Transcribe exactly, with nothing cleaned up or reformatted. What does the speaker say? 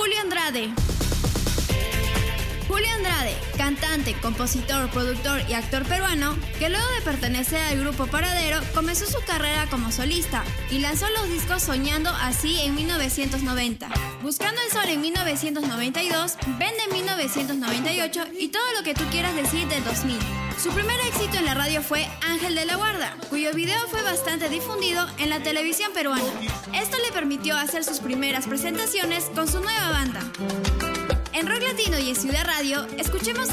Julio Andrade. Julio Andrade, cantante, compositor, productor y actor peruano, que luego de pertenecer al grupo Paradero, comenzó su carrera como solista y lanzó los discos Soñando Así en mil novecientos noventa, Buscando el Sol en mil novecientos noventa y dos, Vende en mil novecientos noventa y ocho y Todo lo que tú quieras decir del dos mil. Su primer éxito en la radio fue Ángel de la Guarda, cuyo video fue bastante difundido en la televisión peruana. Esto le permitió hacer sus primeras presentaciones con su nueva banda. En Rock Latino y en Ciudad Radio, escuchemos